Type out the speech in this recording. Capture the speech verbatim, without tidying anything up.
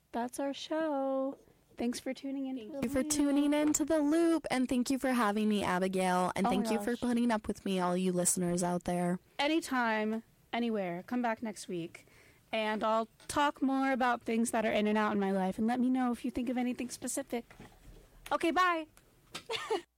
that's our show. Thanks for tuning in. Thank you for tuning into The Loop, and thank you for having me, Abigail, and oh thank you gosh. for putting up with me, all you listeners out there. Anytime, anywhere. Come back next week, and I'll talk more about things that are in and out in my life, and let me know if you think of anything specific. Okay, bye.